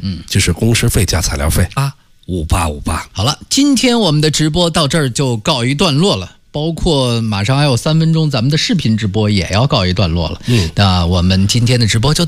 就是工时费加材料费啊 ，5858。 好了，今天我们的直播到这儿就告一段落了。包括马上还有3分钟，咱们的视频直播也要告一段落了。那我们今天的直播就